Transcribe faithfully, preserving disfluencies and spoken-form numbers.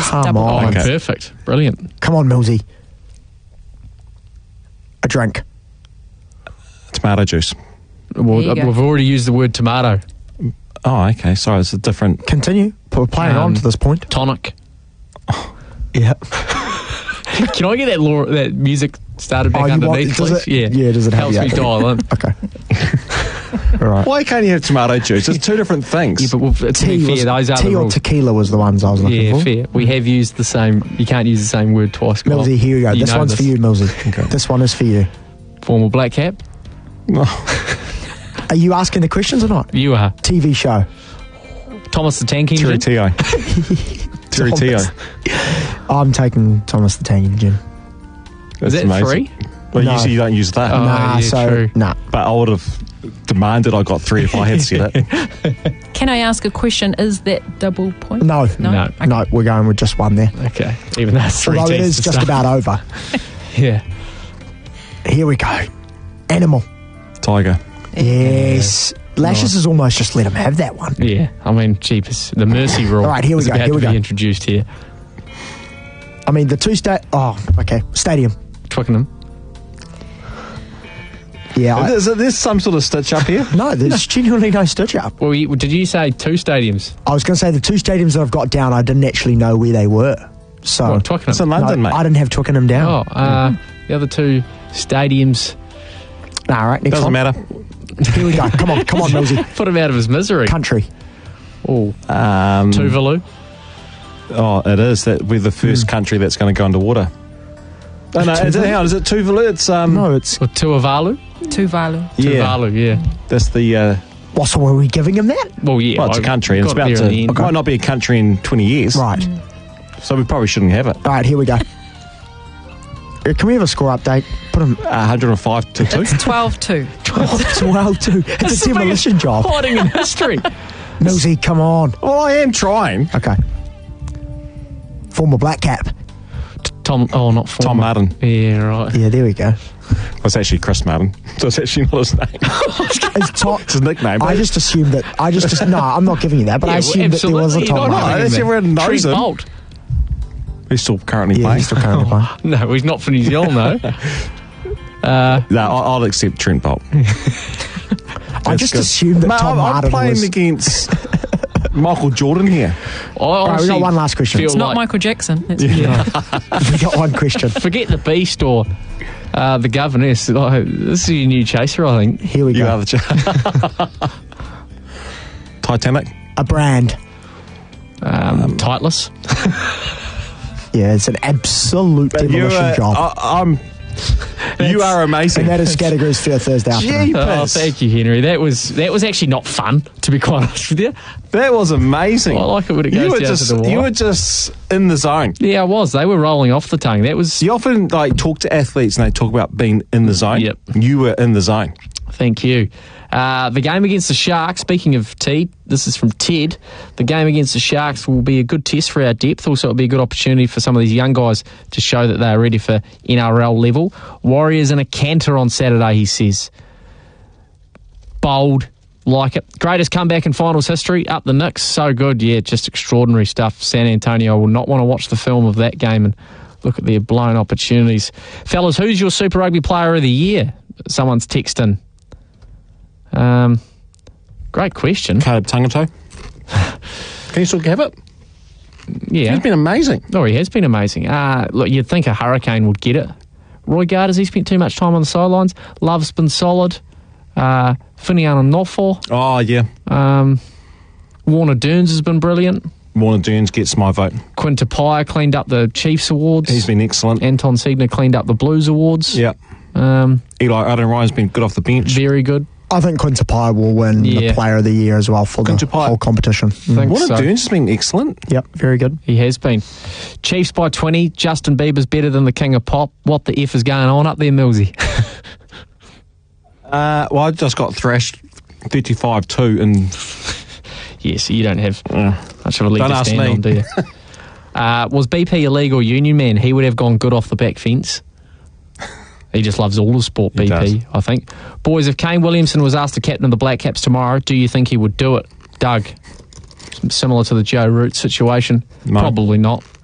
Come double on. points. Okay. Perfect. Brilliant. Come on, Millsy. A drink. Tomato juice. Well, you uh, go. we've already used the word tomato. Oh, okay. Sorry, it's a different... Continue. We're playing Um, on to this point. Tonic. Yeah. Can I get that law, that music started back Oh, you want- underneath, does please? it- yeah, does it have- Helps yeah, me okay. dial in. Okay. All right. Why can't you have tomato juice? It's two different things. Yeah, but well, to be Tea, fair, was, those are tea the or rules. tequila was the ones I was looking Yeah, for. fair. We have used the same. You can't use the same word twice. Kyle. Millsy, here we go. You This know one's this. for you, Millsy. Okay. This one is for you. Formal black cap. Are you asking the questions or not? You are T V show. Thomas the Tank Terry Engine. Tio. Terry Tio. I'm taking Thomas the Tank Engine. Is That's that amazing. free? Well, No. usually you don't use that. Oh, nah, yeah, so true. nah. But I would have demanded I got three if I had said it. Can I ask a question? Is that double point? No. No. No. Okay. No, we're going with just one there. Okay, even though it's three Although it teams is to just start. about over. Yeah. Here we go. Animal. Tiger. Yes. Lashes has almost just let him have that one. Yeah, I mean, jeepers. The mercy rule All right, here we is go, about here to we be go. introduced here. I mean, the two sta- Oh, okay. Stadium. Twickenham. Yeah. I, Is it, there's some sort of stitch up here? no, there's genuinely no stitch up. Well, you, did you say two stadiums? I was going to say the two stadiums that I've got down, I didn't actually know where they were. So, What, Twickenham? It's in no, London, mate. I didn't have Twickenham down. Oh, uh, the other two stadiums. All right, next Doesn't one. matter. Here we go. Come on, come on, Millsy. Put him out of his misery. Country. Oh, Um, Tuvalu. oh, it is. That we're the first country that's going to go underwater. No, no, is it, hang on, is it Tuvalu? It's, um, No, it's. Or Tuvalu. Tuvalu. yeah, Tuvalu, yeah. that's the, uh, What, so were we giving him that? Well, yeah. well, it's a I country. It's got about there to, in the end. it might not be a country in twenty years. Right. So we probably shouldn't have it. All right, here we go. Uh, Can we have a score update? Put him. Uh, one hundred five to two. It's twelve two. twelve two. It's That's a the demolition biggest job. Hiding in history. Millsy, come on. Well, I am trying. Okay. Former black cap. Tom, oh, not former. Tom Martin. Yeah, right. Yeah, there we go. It's actually Chris Martin. So it's actually not his name. It's Tom. It's his nickname. I just assumed that. I just, just no, I'm not giving you that, but I Yeah, assumed that there was a absolutely Tom not. Martin. No, that's Him, everyone knows Trent him. Bolt. He's still currently Yeah, playing. he's still currently playing. No, he's not for New Zealand, though. Uh, No, I'll, I'll accept Trent Bolt. I just assumed that Mate, Tom I'm, I'm Martin playing was. against Michael Jordan here. I All right, we honestly got one last question. feel It's not like- Michael Jackson. That's We got one question. Forget the Beast or uh, the Governess. Like, this is your new chaser, I think. Here we You go. are the ch- Titanic. A brand. Um, Tightless. Yeah, it's an absolute demolition uh, job. I, I'm. You are amazing. and that is Scattergoose Fair Thursday afternoon. Jeepers. Oh, thank you, Henry. That was that was actually not fun, to be quite honest with you. That was amazing. I like it when it you goes were down just, to the wire. You were just in the zone. Yeah, I was. They were rolling off the tongue. That was. You often like talk to athletes and they talk about being in the zone. Yep. You were in the zone. Thank you. Uh, the game against the Sharks, speaking of T, this is from Ted. The game against the Sharks will be a good test for our depth. Also, it'll be a good opportunity for some of these young guys to show that they are ready for N R L level. Warriors in a canter on Saturday, he says. Bold. Like it. Greatest comeback in finals history. Up the Knicks. So good. Yeah, just extraordinary stuff. San Antonio will not want to watch the film of that game and look at their blown opportunities. Fellas, who's your Super Rugby Player of the Year? Someone's texting. Um, great question. Caleb Tangata. Can you still have it? Yeah. He's been amazing. Oh, he has been amazing. Uh, look, you'd think a Hurricane would get it. Roy Gard, has he spent too much time on the sidelines? Love's been solid. Uh, Finiana Nofo. Oh, yeah. Um, Warner Dearns has been brilliant. Warner Dearns gets my vote. Quinn Tupaia cleaned up the Chiefs Awards. He's been excellent. Anton Segner cleaned up the Blues Awards. Yeah. Um, Eli Adenryan's been good off the bench. very good. I think Quinn Tupaia will win Yeah. the Player of the Year as well for Quinn the Tupaia. whole competition. Mm. Think Warner so. Dearns has been excellent. Yep, very good. He has been. Chiefs by twenty. Justin Bieber's better than the King of Pop. What the F is going on up there, Millsy? Uh, well, I just got thrashed thirty-five two and Yes, you don't have uh, much of a leg Don't to ask stand me. on, do you? uh, was B P a league or union man? He would have gone good off the back fence. He just loves all the sport, He B P, does. I think. Boys, if Kane Williamson was asked to captain the Black Caps tomorrow, do you think he would do it? Doug, similar to the Joe Root situation? No. Probably not.